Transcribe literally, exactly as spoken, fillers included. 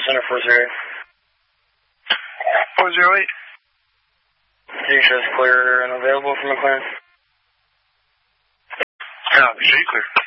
Center four zero eight. four zero eight. G shows clear and available for McLaren. Copy, G clear.